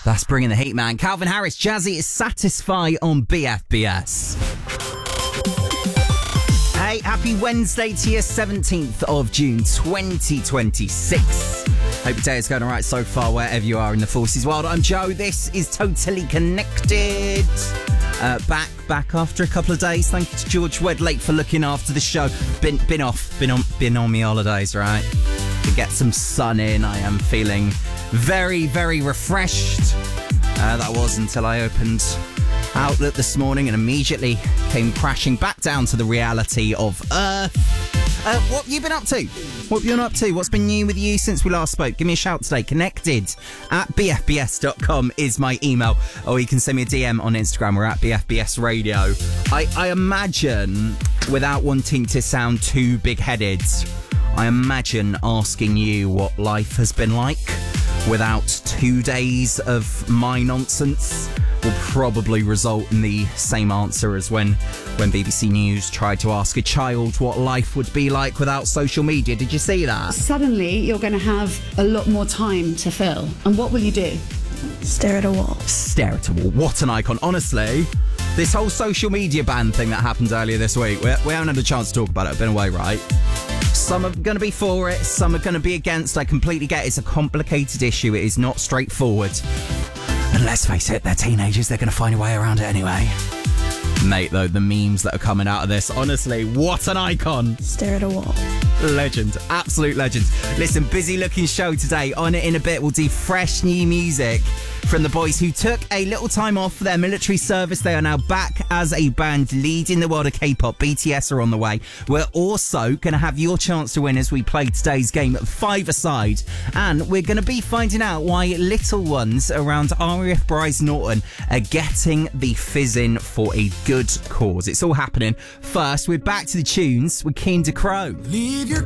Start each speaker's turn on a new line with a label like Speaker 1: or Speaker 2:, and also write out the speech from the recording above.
Speaker 1: That's bringing the heat, man. Calvin Harris, Jazzy is Satisfy on BFBS. Hey, happy Wednesday to you, 17th of June, 2026. Hope your day is going all right so far, wherever you are in the forces world. I'm Joe. This is Totally Connected. Back after a couple of days. Thank you to George Wedlake for looking after the show. Been on me holidays, right? To get some sun in. I am feeling very, very refreshed. That was until I opened Outlook this morning and immediately came crashing back down to the reality of Earth. What have you been up to? What have you been up to? What's been new with you since we last spoke? Give me a shout today. Connected@bfbs.com is my email. Or you can send me a DM on Instagram. We're at BFBS Radio. I imagine, without wanting to sound too big-headed, I imagine asking you what life has been like without 2 days of my nonsense will probably result in the same answer as when BBC News tried to ask a child what life would be like without social media. Did you see that?
Speaker 2: Suddenly, you're going to have a lot more time to fill. And what will you do?
Speaker 3: Stare at a wall.
Speaker 1: Stare at a wall. What an icon. Honestly, this whole social media ban thing that happened earlier this week, we haven't had a chance to talk about it. I've been away, right? Some are going to be for it, some are going to be against. I completely get it. It's a complicated issue. It is not straightforward. And let's face it, they're teenagers. They're going to find a way around it anyway. Mate, though, the memes that are coming out of this, honestly, what an icon.
Speaker 3: Stare at a wall.
Speaker 1: Legend. Absolute legend. Listen, busy looking show today. On it in a bit, we'll do fresh new music from the boys who took a little time off for their military service. They are now back as a band leading the world of K-pop. BTS are on the way. We're also going to have your chance to win as we play today's game at 5-a-side. And we're going to be finding out why little ones around RAF Bryce Norton are getting the fizzing for a good cause. It's all happening. First, we're back to the tunes with Keen to Crow.
Speaker 4: Leave your